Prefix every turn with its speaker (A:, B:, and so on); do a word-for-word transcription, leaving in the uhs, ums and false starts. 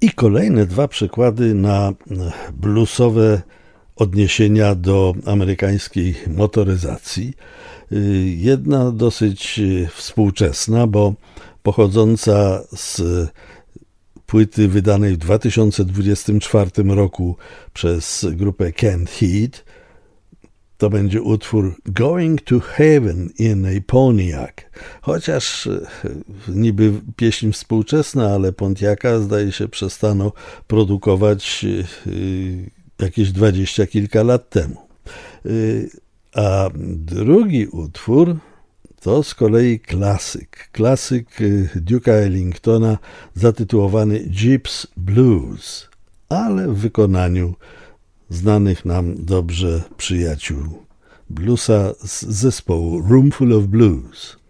A: I kolejne dwa przykłady na bluesowe odniesienia do amerykańskiej motoryzacji. Jedna dosyć współczesna, bo pochodząca z płyty wydanej w dwa tysiące dwudziestym czwartym roku przez grupę Canned Heat. To będzie utwór Going to Heaven in a Pontiac. Chociaż niby pieśń współczesna, ale Pontiaca zdaje się przestano produkować jakieś dwadzieścia kilka lat temu. A drugi utwór to z kolei klasyk. Klasyk Duke'a Ellingtona zatytułowany Gypsy Blues, ale w wykonaniu znanych nam dobrze przyjaciół bluesa z zespołu Roomful of Blues.